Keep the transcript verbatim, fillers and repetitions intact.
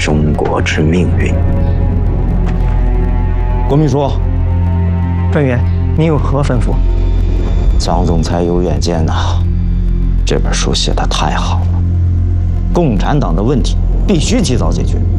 中国之命运。 郭秘书， 专员，您有何吩咐？ 张总裁有远见呐，这本书写得太好了。共产党的问题必须及早解决。